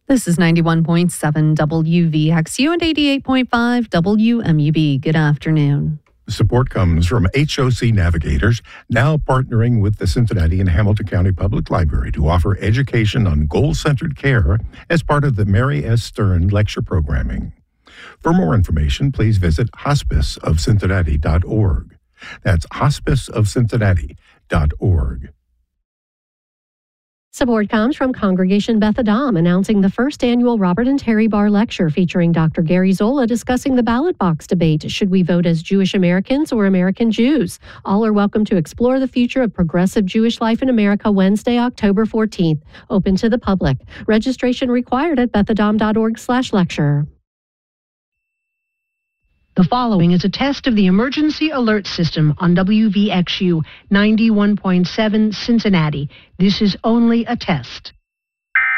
This is 91.7 WVXU and 88.5 WMUB. Good afternoon. Support comes from HOC Navigators, now partnering with the Cincinnati and Hamilton County Public Library to offer education on goal-centered care as part of the Mary S. Stern lecture programming. For more information, please visit hospiceofcincinnati.org. That's hospiceofcincinnati.org. Support comes from Congregation Beth Adam, announcing the first annual Robert and Terry Barr Lecture featuring Dr. Gary Zola discussing the ballot box debate. Should we vote as Jewish Americans or American Jews? All are welcome to explore the future of progressive Jewish life in America Wednesday, October 14th. Open to the public. Registration required at bethadam.org/lecture. The following is a test of the emergency alert system on WVXU 91.7 Cincinnati. This is only a test.